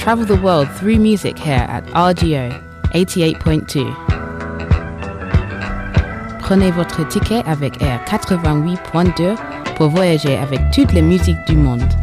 travel the world through music here at RGO 88.2. Prenez votre ticket avec Air 88.2 pour voyager avec toutes les musiques du monde.